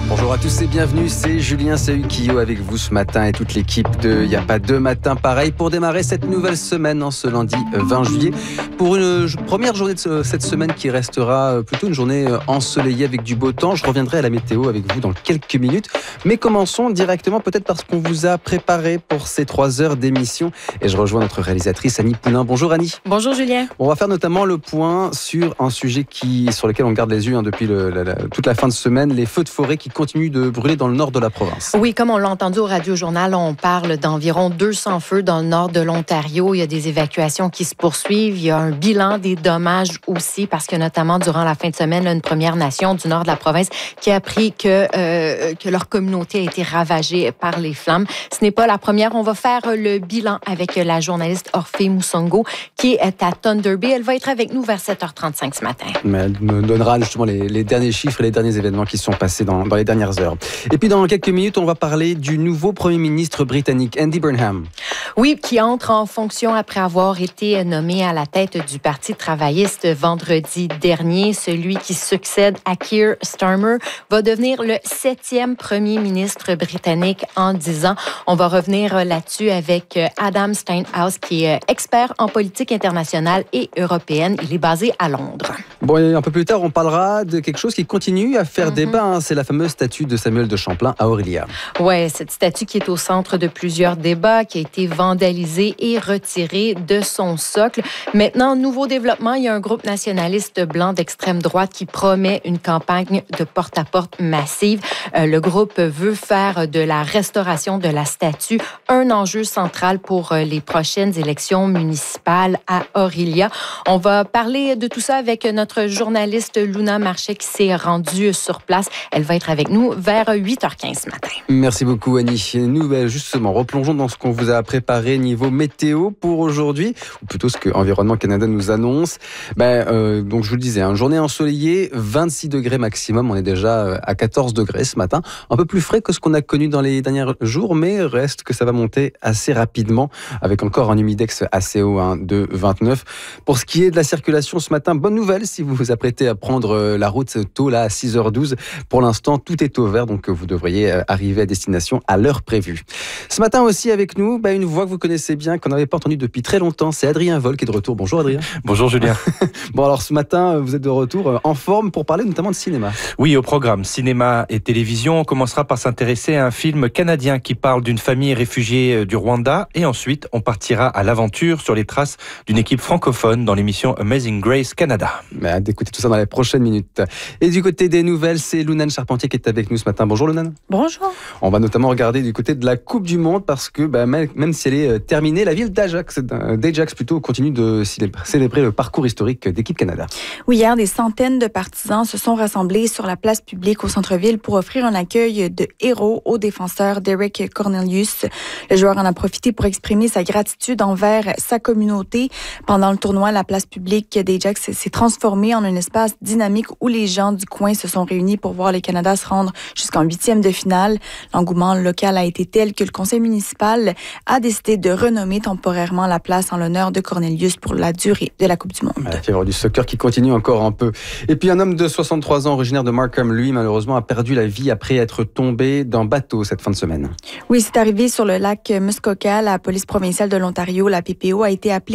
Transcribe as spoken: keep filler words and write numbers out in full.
Bonjour à tous et bienvenue, c'est Julien Sahuquillo avec vous ce matin et toute l'équipe de Y a pas deux matins pareil pour démarrer cette nouvelle semaine en ce lundi vingt juillet pour une première journée de cette semaine qui restera plutôt une journée ensoleillée avec du beau temps. Je reviendrai à la météo avec vous dans quelques minutes, mais commençons directement peut-être parce qu'on vous a préparé pour ces trois heures d'émission et je rejoins notre réalisatrice Annie Poulain. Bonjour Annie. Bonjour Julien. On va faire notamment le point sur un sujet qui, sur lequel on garde les yeux hein, depuis le, la, la, toute la fin de semaine, les feux de forêt qui continuent de brûler dans le nord de la province. Oui, comme on l'a entendu au Radio-Journal, on parle d'environ deux cents feux dans le nord de l'Ontario. Il y a des évacuations qui se poursuivent. Il y a un bilan des dommages aussi, parce que notamment durant la fin de semaine, une Première Nation du nord de la province qui a appris que, euh, que leur communauté a été ravagée par les flammes. Ce n'est pas la première. On va faire le bilan avec la journaliste Orphée Moussongo qui est à Thunder Bay. Elle va être avec nous vers sept heures trente-cinq ce matin. Mais elle me donnera justement les, les derniers chiffres et les derniers événements qui se sont passés dans, dans les dernières heures. Et puis dans quelques minutes, on va parler du nouveau Premier ministre britannique, Andy Burnham. Oui, qui entre en fonction après avoir été nommé à la tête du Parti travailliste vendredi dernier. Celui qui succède à Keir Starmer va devenir le septième Premier ministre britannique en dix ans. On va revenir là-dessus avec Adam Steinhouse, qui est expert en politique internationale et européenne. Il est basé à Londres. Bon, et un peu plus tard, on parlera de quelque chose qui continue à faire mm-hmm. débat. Hein. C'est la fameuse statue de Samuel de Champlain à Orillia. Oui, cette statue qui est au centre de plusieurs débats, qui a été vandalisée et retirée de son socle. Maintenant, nouveau développement, il y a un groupe nationaliste blanc d'extrême droite qui promet une campagne de porte-à-porte massive. Euh, le groupe veut faire de la restauration de la statue un enjeu central pour les prochaines élections municipales à Orillia. On va parler de tout ça avec notre journaliste Luna Marchais qui s'est rendue sur place. Elle va être avec nous vers huit heures quinze ce matin. Merci beaucoup Annie. Nous, ben, justement, replongeons dans ce qu'on vous a préparé niveau météo pour aujourd'hui, ou plutôt ce que Environnement Canada nous annonce. Ben, euh, donc je vous le disais, une journée ensoleillée, vingt-six degrés maximum. On est déjà à quatorze degrés ce matin. Un peu plus frais que ce qu'on a connu dans les derniers jours, mais reste que ça va monter assez rapidement avec encore un humidex assez haut hein, de vingt-neuf. Pour ce qui est de la circulation ce matin, bonne nouvelle si vous vous apprêtez à prendre la route tôt là à six heures douze. Pour l'instant, tout est au vert, donc vous devriez arriver à destination à l'heure prévue. Ce matin aussi avec nous, bah, une voix que vous connaissez bien, qu'on n'avait pas entendue depuis très longtemps, c'est Adrien Vol qui est de retour. Bonjour Adrien. Bonjour Julien. Bon alors ce matin, vous êtes de retour en forme pour parler notamment de cinéma. Oui, au programme cinéma et télévision, on commencera par s'intéresser à un film canadien qui parle d'une famille réfugiée du Rwanda et ensuite on partira à l'aventure sur les traces d'une équipe francophone dans l'émission Amazing Grace Canada. Bah, d'écouter tout ça dans les prochaines minutes. Et du côté des nouvelles, c'est Lounane Charpentier qui est avec nous ce matin. Bonjour Lounane. Bonjour. On va notamment regarder du côté de la Coupe du Monde parce que bah, même si elle est terminée, la ville d'Ajax, d'Ajax plutôt, continue de célébrer le parcours historique d'Équipe Canada. Oui, hier, des centaines de partisans se sont rassemblés sur la place publique au centre-ville pour offrir un accueil de héros au défenseur Derek Cornelius. Le joueur en a profité pour exprimer sa gratitude envers sa communauté. Pendant le tournoi, la place publique d'Ajax s'est transformée en un espace dynamique où les gens du coin se sont réunis pour voir le Canada se rendre jusqu'en huitième de finale. L'engouement local a été tel que le conseil municipal a décidé de renommer temporairement la place en l'honneur de Cornelius pour la durée de la Coupe du Monde. La fièvre du soccer qui continue encore un peu. Et puis un homme de soixante-trois ans, originaire de Markham, lui, malheureusement, a perdu la vie après être tombé d'un bateau cette fin de semaine. Oui, c'est arrivé sur le lac Muskoka. La police provinciale de l'Ontario, la P P O, a été appelée